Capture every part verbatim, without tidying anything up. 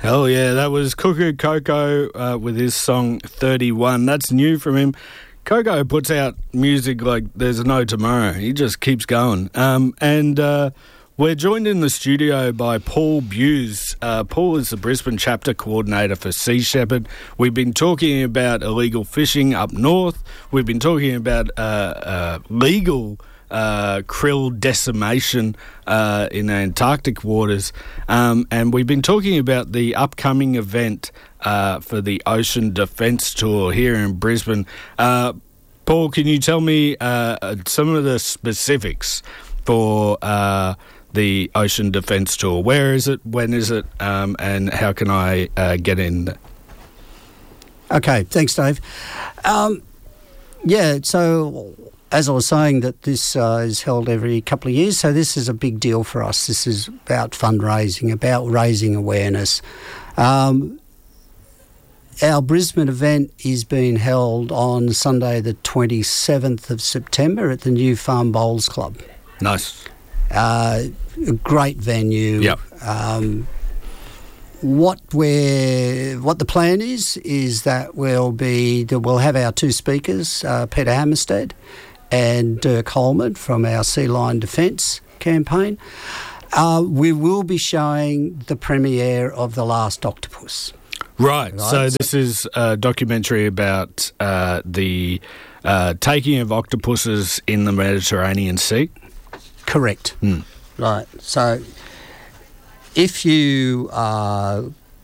Hell yeah, that was Cuckoo Coco uh, with his song thirty-one. That's new from him. Coco puts out music like there's no tomorrow. He just keeps going. Um, and uh, we're joined in the studio by Paul Buse. Uh, Paul is the Brisbane chapter coordinator for Sea Shepherd. We've been talking about illegal fishing up north. We've been talking about uh, uh, legal uh, krill decimation uh, in Antarctic waters. Um, and we've been talking about the upcoming event Uh, for the Ocean Defence Tour here in Brisbane. Uh, Paul, can you tell me uh, some of the specifics for uh, the Ocean Defence Tour? Where is it? When is it? Um, and how can I uh, get in? Okay, thanks, Dave. Um, yeah, so as I was saying, that this uh, is held every couple of years, so this is a big deal for us. This is about fundraising, about raising awareness. Um, Our Brisbane event is being held on Sunday the twenty-seventh of September at the New Farm Bowls Club. Nice. Uh, a great venue. Yep. Um, what we're, what the plan is, is that we'll be, that we'll have our two speakers, uh, Peter Hammerstead and Dirk Holman from our Sea Lion Defence campaign. Uh, we will be showing the premiere of The Last Octopus. Right. Right. So this is a documentary about uh, the uh, taking of octopuses in the Mediterranean Sea? Correct. Mm. Right. So if you, uh,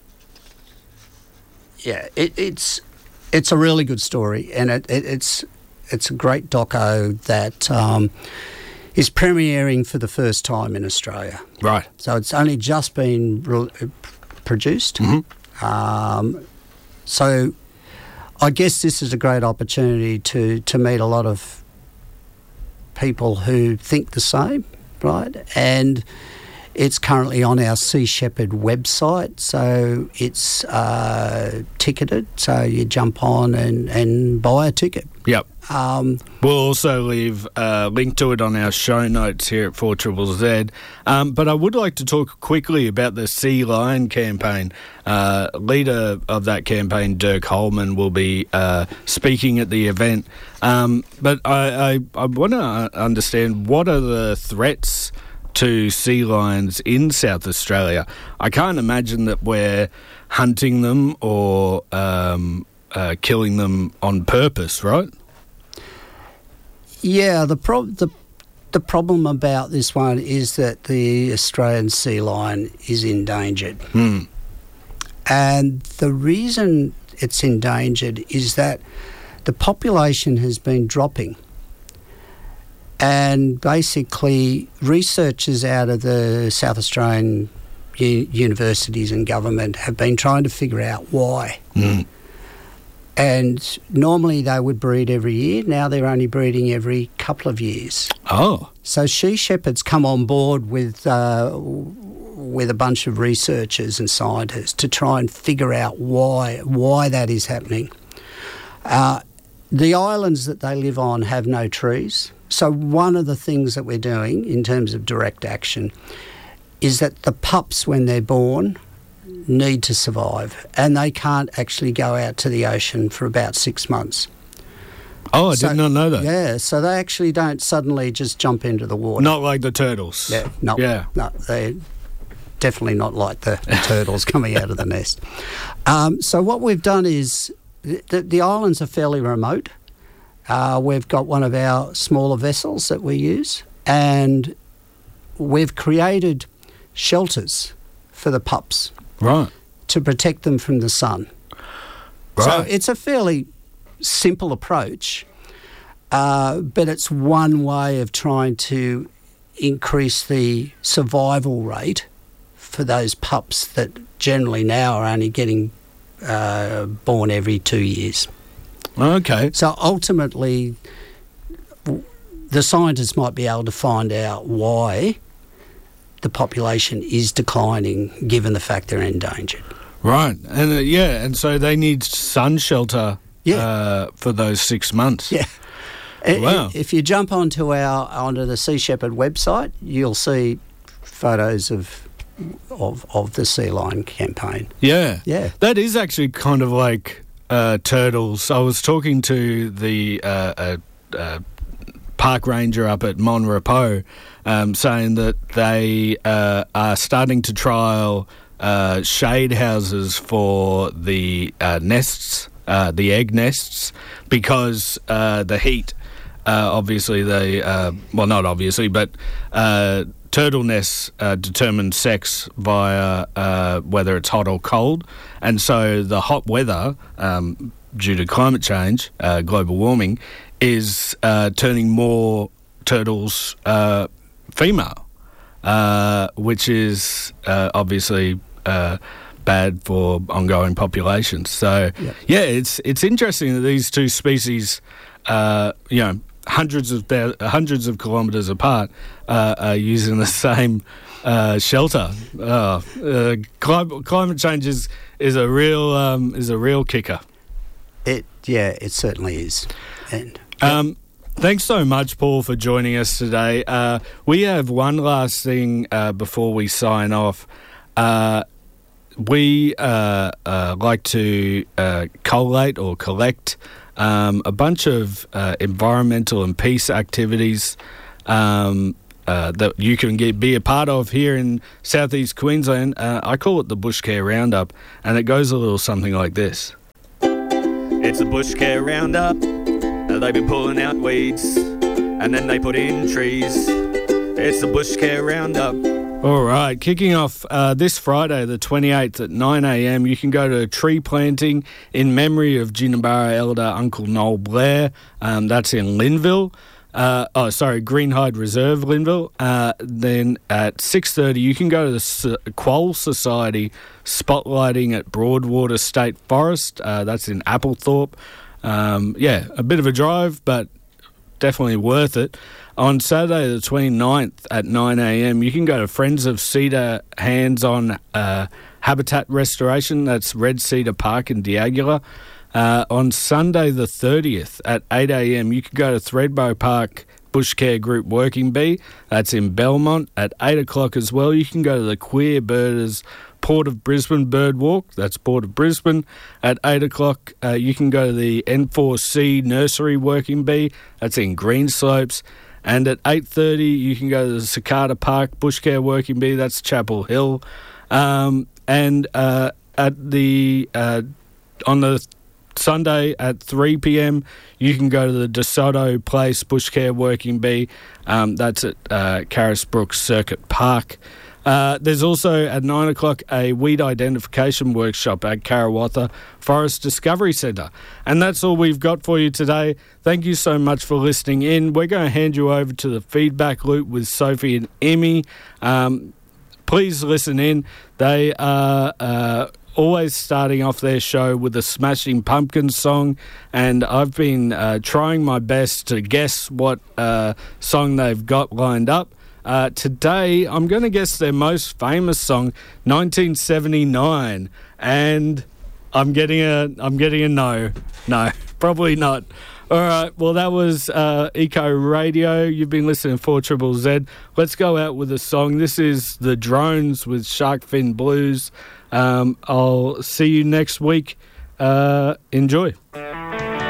yeah, it, it's it's a really good story, and it, it, it's it's a great doco that um, is premiering for the first time in Australia. Right. So it's only just been re- produced. Mm-hmm. Um, so I guess this is a great opportunity to, to meet a lot of people who think the same, right? And it's currently on our Sea Shepherd website, so it's uh, ticketed, so you jump on and, and buy a ticket. Yep. Um, we'll also leave a link to it on our show notes here at four Z Z Z. Um, but I would like to talk quickly about the Sea Lion campaign. Uh, leader of that campaign, Dirk Holman, will be uh, speaking at the event. Um, but I, I, I want to understand, what are the threats to sea lions in South Australia? I can't imagine that we're hunting them or um, uh, killing them on purpose, right? Yeah, the, pro- the the problem about this one is that the Australian sea lion is endangered. Hmm. And the reason it's endangered is that the population has been dropping. And basically, researchers out of the South Australian u- universities and government have been trying to figure out why. Mm. And normally they would breed every year. Now they're only breeding every couple of years. Oh. So Sea Shepherd's come on board with uh, with a bunch of researchers and scientists to try and figure out why why that is happening. Uh, the islands that they live on have no trees. So one of the things that we're doing in terms of direct action is that the pups, when they're born, need to survive, and they can't actually go out to the ocean for about six months. Oh, I So- did not know that. Yeah, so they actually don't suddenly just jump into the water. Not like the turtles. Yeah, no, Yeah. no, they're definitely not like the, the turtles coming out of the nest. Um, so what we've done is, the, the islands are fairly remote. Uh, we've got one of our smaller vessels that we use, and we've created shelters for the pups Right. to protect them from the sun. Right. So it's a fairly simple approach, uh, but it's one way of trying to increase the survival rate for those pups that generally now are only getting uh, born every two years. Okay. So ultimately, w- the scientists might be able to find out why the population is declining, given the fact they're endangered. Right. And uh, yeah, and so they need sun shelter Yeah. uh, for those six months. Yeah. I- Wow. i- If you jump onto our onto the Sea Shepherd website, you'll see photos of of of the Sea Lion campaign. Yeah, Yeah. that is actually kind of like uh, turtles. I was talking to the uh, uh, uh, park ranger up at Mon Repos, um, saying that they uh, are starting to trial uh, shade houses for the uh, nests, uh, the egg nests, because uh, the heat. Uh, obviously, they uh, well, not obviously, but uh, turtle nests uh, determine sex via uh, whether it's hot or cold, and so the hot weather, um, due to climate change, uh, global warming, is uh, turning more turtles uh, female, uh, which is uh, obviously uh, bad for ongoing populations. So, Yep. yeah, it's it's interesting that these two species, uh, you know, hundreds of thou- hundreds of kilometres apart, uh, are using the same uh, shelter. Uh, uh, climate, climate change is, is a real um, is a real kicker. It yeah, it certainly is. And Um, thanks so much, Paul, for joining us today. Uh, we have one last thing uh, before we sign off. Uh, we uh, uh, like to uh, collate or collect um, a bunch of uh, environmental and peace activities um, uh, that you can get, be a part of here in southeast Queensland. Uh, I call it the Bush Care Roundup, and it goes a little something like this. It's a Bush Care Roundup. They be pulling out weeds, and then they put in trees. It's the Bush Care Roundup. All right, kicking off uh, this Friday, the twenty-eighth at nine a.m, you can go to a tree planting in memory of Ginnabarra elder Uncle Noel Blair. Um, that's in Linville. Uh, oh, sorry, Greenhide Reserve, Linville. Uh, then at six thirty, you can go to the S- Quoll Society spotlighting at Broadwater State Forest. Uh, that's in Applethorpe. Um, yeah, a bit of a drive, but definitely worth it. On Saturday the twenty-ninth at nine a.m, you can go to Friends of Cedar hands-on uh, habitat restoration. That's Red Cedar Park in Diagula. Uh, on Sunday the thirtieth at eight a.m, you can go to Thredbo Park Bush Care Group Working Bee. That's in Belmont. At eight o'clock as well, you can go to the Queer Birders Port of Brisbane Bird Walk. That's Port of Brisbane. At eight o'clock, uh, you can go to the N four C Nursery Working Bee. That's in Greenslopes. And at eight thirty, you can go to the Cicada Park Bush Care Working Bee. That's Chapel Hill. Um, and uh, at the uh, on the Sunday at three p.m, you can go to the DeSoto Place Bush Care Working Bee. Um, that's at uh, Carisbrook Circuit Park. Uh, there's also at nine o'clock a weed identification workshop at Karawatha Forest Discovery Centre. And that's all we've got for you today. Thank you so much for listening in. We're going to hand you over to the feedback loop with Sophie and Emmy. Um, please listen in. They are uh, always starting off their show with a Smashing Pumpkins song, and I've been uh, trying my best to guess what uh, song they've got lined up. Uh, today, I'm going to guess their most famous song, nineteen seventy-nine, and I'm getting a, I'm getting a no, no, probably not. All right, well, that was uh, Eco Radio. You've been listening to four Triple Z. Let's go out with a song. This is The Drones with Shark Fin Blues. Um, I'll see you next week. Uh, enjoy.